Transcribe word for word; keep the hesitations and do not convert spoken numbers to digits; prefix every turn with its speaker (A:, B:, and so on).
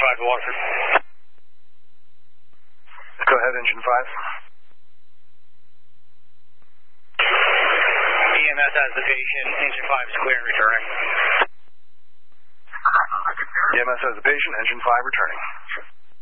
A: five to Waterford.
B: Go ahead, engine five.
A: E M S has the patient. Engine five is clear and returning.
B: E M S has the patient. Engine five returning.